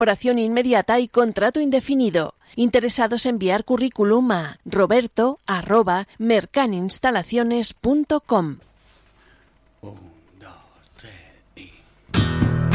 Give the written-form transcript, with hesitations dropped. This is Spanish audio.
incorporación inmediata y contrato indefinido. Interesados en enviar currículum a roberto@mercaninstalaciones.com. 1, 2, 3.